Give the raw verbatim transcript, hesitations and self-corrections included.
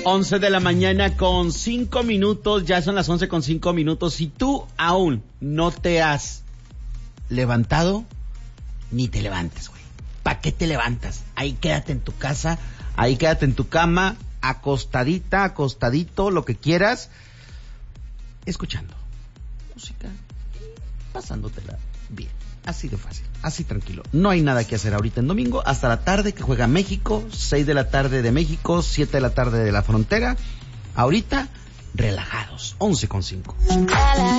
once de la mañana con cinco minutos, ya son las once con cinco minutos. Si tú aún no te has levantado, ni te levantes, güey. ¿Para qué te levantas? Ahí quédate en tu casa, ahí quédate en tu cama, acostadita, acostadito, lo que quieras, escuchando música, pasándotela bien. Así de fácil, así tranquilo. No hay nada que hacer ahorita en domingo, hasta la tarde que juega México, seis de la tarde de México, siete de la tarde de la frontera. Ahorita, relajados, once con cinco.